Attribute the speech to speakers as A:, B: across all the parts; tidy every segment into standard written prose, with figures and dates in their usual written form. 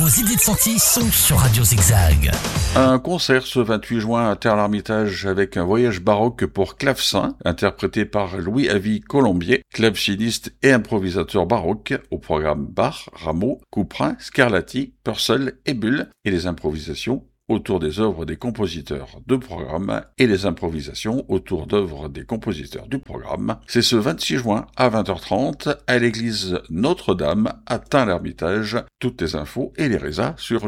A: Vos idées de sortie sont sur Radio Zigzag.
B: Un concert ce 28 juin à Terre-l'Hermitage avec un voyage baroque pour clavecin, interprété par Louis-Avis Colombier, claveciniste et improvisateur baroque, au programme Bach, Rameau, Couperin, Scarlatti, Purcell et Bull, et les improvisations autour des œuvres des compositeurs de programme et les improvisations autour d'œuvres des compositeurs du programme. C'est ce 26 juin à 20h30 à l'église Notre-Dame à Tain-l'Hermitage. Toutes les infos et les résas sur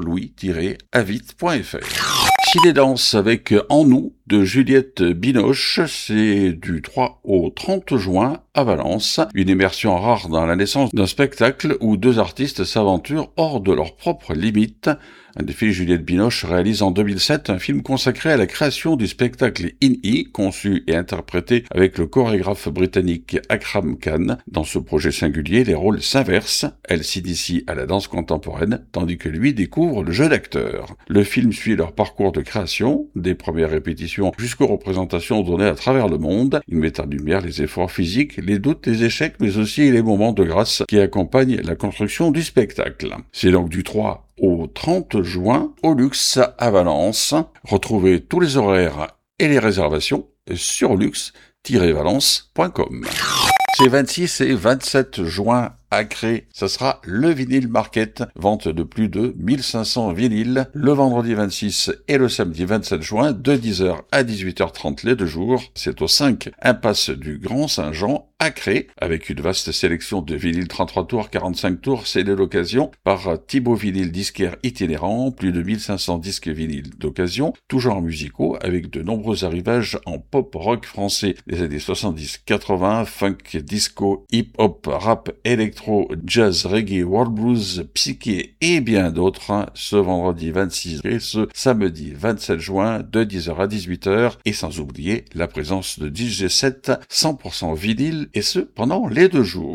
B: louis-avit.fr. Ciné-danse avec En nous de Juliette Binoche, c'est du 3 au 30 juin à Valence. Une immersion rare dans la naissance d'un spectacle où deux artistes s'aventurent hors de leurs propres limites. Un défi, Juliette Binoche réalise en 2007 un film consacré à la création du spectacle In-E, conçu et interprété avec le chorégraphe britannique Akram Khan. Dans ce projet singulier, les rôles s'inversent. Elle s'initie à la danse contemporaine, tandis que lui découvre le jeu d'acteur. Le film suit leur parcours de création, des premières répétitions jusqu'aux représentations données à travers le monde. Il met en lumière les efforts physiques, les doutes, les échecs, mais aussi les moments de grâce qui accompagnent la construction du spectacle. C'est donc du 3 au 30 juin au Luxe à Valence. Retrouvez tous les horaires et les réservations sur luxe-valence.com. C'est 26 et 27 juin à Cré, ça sera le Vinyl Market, vente de plus de 1500 vinyles, le vendredi 26 et le samedi 27 juin, de 10h à 18h30 les deux jours. C'est au 5 impasse du Grand Saint-Jean à Cré, avec une vaste sélection de vinyles 33 tours, 45 tours, c'est l'occasion, par Thibaut Vinyl disquaire itinérant, plus de 1500 disques vinyles d'occasion, tous genres musicaux, avec de nombreux arrivages en pop-rock français des années 70-80, funk, disco, hip-hop, rap, électro, jazz, reggae, world blues, psyché et bien d'autres, ce vendredi 26 et ce samedi 27 juin de 10h à 18h, et sans oublier la présence de DJ 7 100% vinyle, et ce pendant les 2 jours.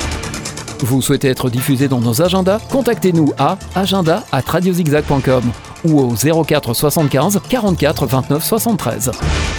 C: Vous souhaitez être diffusé dans nos agendas? Contactez-nous à agenda@radiozigzag.com ou au 04 75 44 29 73.